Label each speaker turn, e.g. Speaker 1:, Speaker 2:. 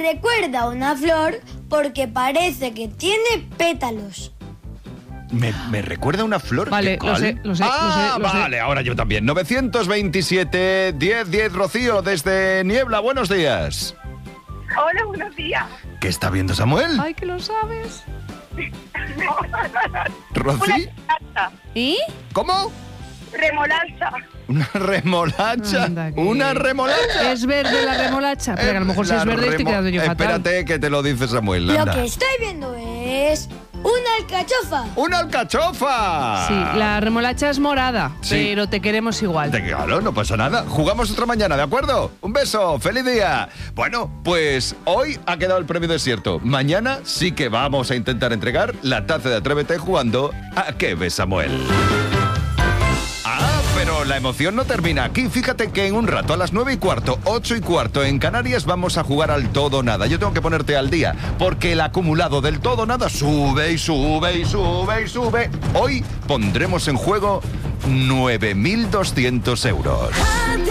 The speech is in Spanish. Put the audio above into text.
Speaker 1: recuerda a una flor porque parece que tiene pétalos.
Speaker 2: ¿Me recuerda a una flor?
Speaker 3: Vale,
Speaker 2: ¿Qué, cuál?
Speaker 3: lo sé.
Speaker 2: Vale, ahora yo también. 927-1010, Rocío, desde Niebla. Buenos días.
Speaker 4: Hola, buenos días.
Speaker 2: ¿Qué está viendo Samuel?
Speaker 3: Ay, que lo sabes.
Speaker 2: ¿Rocío?
Speaker 3: ¿Y?
Speaker 2: ¿Cómo?
Speaker 4: Remolacha.
Speaker 2: Una remolacha.
Speaker 3: Anda, que-
Speaker 2: Una remolacha.
Speaker 3: Es verde la remolacha, pero que a lo mejor si
Speaker 2: La
Speaker 3: es verde estoy quedando yo fatal.
Speaker 2: Espérate que te lo dice Samuel.
Speaker 1: Lo
Speaker 2: anda.
Speaker 1: que estoy viendo es una alcachofa.
Speaker 2: ¡Una alcachofa!
Speaker 3: Sí, la remolacha es morada,
Speaker 2: Sí.
Speaker 3: pero te queremos igual.
Speaker 2: Claro, no pasa nada. Jugamos otra mañana, ¿de acuerdo? Un beso, feliz día. Bueno, pues hoy ha quedado el premio desierto. Mañana sí que vamos a intentar entregar la taza de Atrévete jugando a ¿Qué ves, Samuel? Pero la emoción no termina aquí. Fíjate que en un rato, a las 9:15, 8:15 en Canarias, vamos a jugar al todo o nada. Yo tengo que ponerte al día, porque el acumulado del todo o nada sube y sube y sube y sube. Hoy pondremos en juego 9.200 euros.